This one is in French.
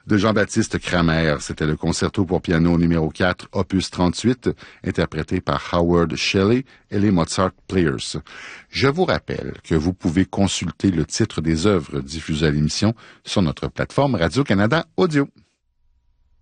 de Jean-Baptiste Cramer. C'était le concerto pour piano numéro 4, opus 38, interprété par Howard Shelley et les Mozart Players. Je vous rappelle que vous pouvez consulter le titre des œuvres diffusées à l'émission sur notre plateforme Radio-Canada Audio.